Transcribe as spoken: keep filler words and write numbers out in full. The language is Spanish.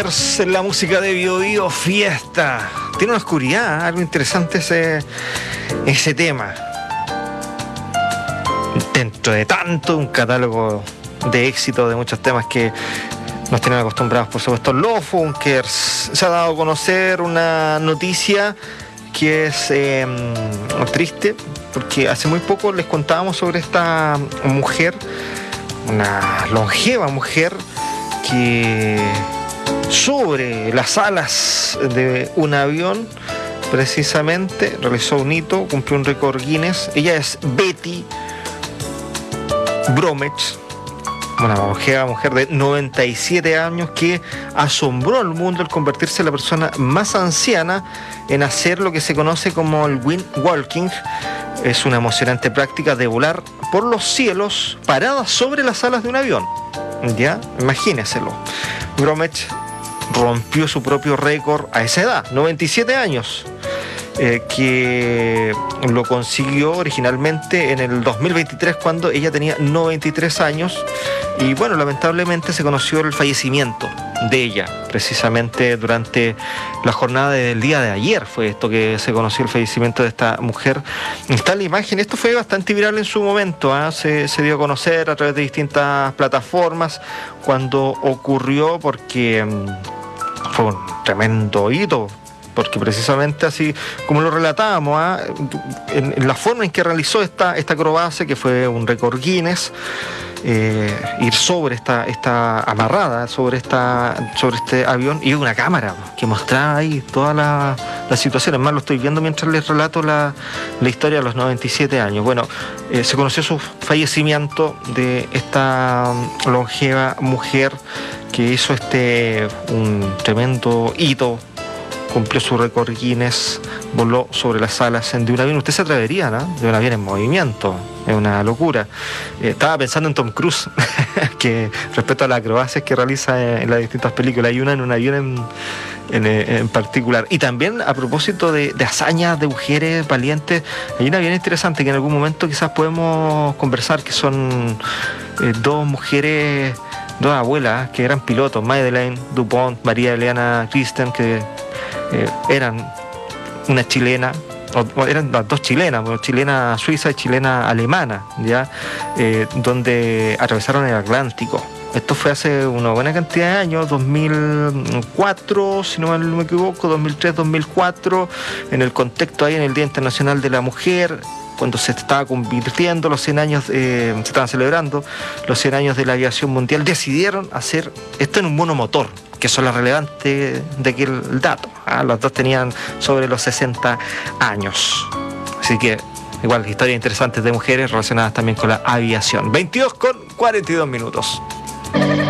Bunkers, la música de Bio Bio, fiesta. Tiene una oscuridad, algo interesante ese, ese tema. Dentro de tanto, un catálogo de éxito de muchos temas que nos tienen acostumbrados, por supuesto, los Bunkers. Se ha dado a conocer una noticia que es eh, triste, porque hace muy poco les contábamos sobre esta mujer, una longeva mujer que sobre las alas de un avión precisamente realizó un hito, cumplió un récord Guinness. Ella es Betty Bromwich, una longeva mujer de noventa y siete años que asombró al mundo al convertirse en la persona más anciana en hacer lo que se conoce como el wind walking. Es una emocionante práctica de volar por los cielos parada sobre las alas de un avión. Ya, imagínenselo. Bromwich rompió su propio récord a esa edad, noventa y siete años, eh, que lo consiguió originalmente en el dos mil veintitrés, cuando ella tenía noventa y tres años. Y bueno, lamentablemente se conoció el fallecimiento de ella, precisamente durante la jornada del día de ayer fue esto que se conoció, el fallecimiento de esta mujer. Está la imagen, esto fue bastante viral en su momento, ¿eh? se, se dio a conocer a través de distintas plataformas cuando ocurrió, porque mmm, fue un tremendo hito, porque precisamente así como lo relatábamos, ¿eh? en, en la forma en que realizó esta, esta acrobacia, que fue un récord Guinness, Eh, ir sobre esta, esta amarrada sobre esta sobre este avión, y una cámara que mostraba ahí todas las la situaciones. Más lo estoy viendo mientras les relato la, la historia de los noventa y siete años. Bueno, eh, se conoció su fallecimiento de esta longeva mujer que hizo este un tremendo hito, cumplió su récord Guinness, voló sobre las alas de un avión. Usted se atrevería, ¿no? De un avión en movimiento. Es una locura. Eh, estaba pensando en Tom Cruise, que respecto a las acrobacias que realiza en, en las distintas películas, hay una en un avión en, en, en particular. Y también a propósito de, de hazañas de mujeres valientes, hay una bien interesante que en algún momento quizás podemos conversar, que son eh, dos mujeres, dos abuelas que eran pilotos, Madeleine Dupont, María Eliana Christen, que eh, eran una chilena, o eran las dos chilenas, chilena suiza y chilena alemana, ya, eh, donde atravesaron el Atlántico. Esto fue hace una buena cantidad de años, dos mil cuatro, si no mal me equivoco, dos mil tres, dos mil cuatro, en el contexto ahí en el Día Internacional de la Mujer, cuando se estaba convirtiendo los cien años, eh, se estaban celebrando los cien años de la aviación mundial, decidieron hacer esto en un monomotor, que son las relevantes de aquel dato. ¿Ah? Los dos tenían sobre los sesenta años. Así que, igual, historias interesantes de mujeres relacionadas también con la aviación. veintidós con cuarenta y dos minutos.